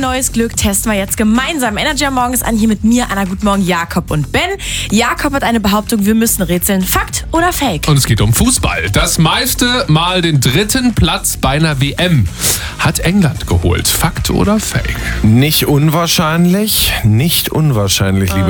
neues Glück testen wir jetzt gemeinsam. Energy am Morgen ist an, hier mit mir, Anna. Guten Morgen, Jakob und Ben. Jakob hat eine Behauptung, wir müssen rätseln. Fakt oder Fake? Und es geht um Fußball. Das meiste Mal den 3. Platz bei einer WM hat England geholt. Fakt oder Fake? Nicht unwahrscheinlich, lieber